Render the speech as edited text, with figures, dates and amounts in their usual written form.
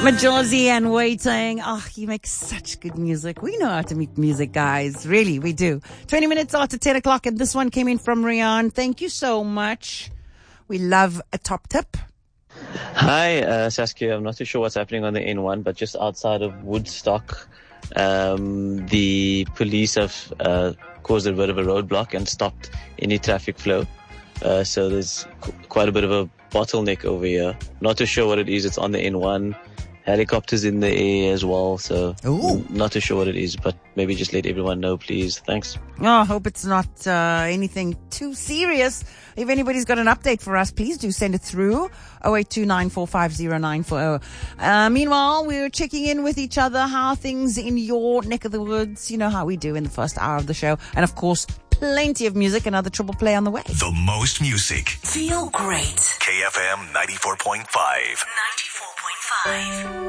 Majosi and Waiting. Oh, he makes such good music. We know how to make music, guys. Really, we do. 20 minutes after 10 o'clock, and this one came in from Rian. Thank you so much. We love a top tip. Hi, Saskia. I'm not too sure what's happening on the N1, but just outside of Woodstock, the police have caused a bit of a roadblock and stopped any traffic flow. So there's quite a bit of a bottleneck over here. Not too sure what it is. It's on the N1. Helicopters in the air as well. So not too sure what it is, but maybe just let everyone know, please. Thanks. Oh, I hope it's not anything too serious. If anybody's got an update for us, please do send it through 0829450940. Meanwhile, we're checking in with each other. How are things in your neck of the woods? You know how we do in the first hour of the show. And of course, plenty of music. Another triple play on the way. The most music. Feel great. KFM 94.5. 94.5.